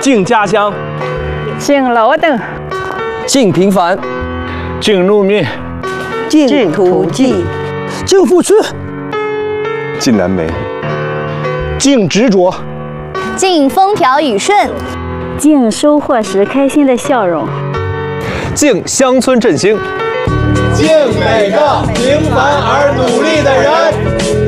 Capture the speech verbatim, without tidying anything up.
敬家乡， 敬劳动， 敬平凡， 敬农民， 敬土地， 敬付出， 敬燃眉， 敬执着， 敬风调雨顺， 敬收获时开心的笑容， 敬乡村振兴， 敬每个平凡而努力的人。